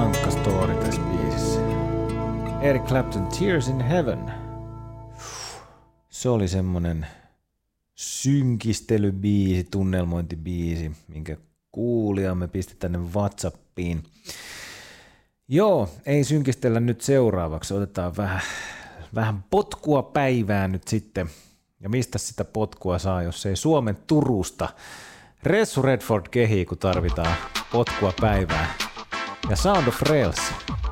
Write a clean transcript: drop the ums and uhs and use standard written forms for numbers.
rankka story tässä biisissä. Eric Clapton, Tears in Heaven. Se oli semmonen synkistelybiisi, tunnelmointibiisi, minkä kuulijamme pisti tänne WhatsAppiin. Joo, ei synkistellä nyt seuraavaksi. Otetaan vähän potkua päivään nyt sitten. Ja mistä sitä potkua saa, jos ei Suomen Turusta. Ressu Redford kehii, kun tarvitaan potkua päivään. Ja Sound of Rails.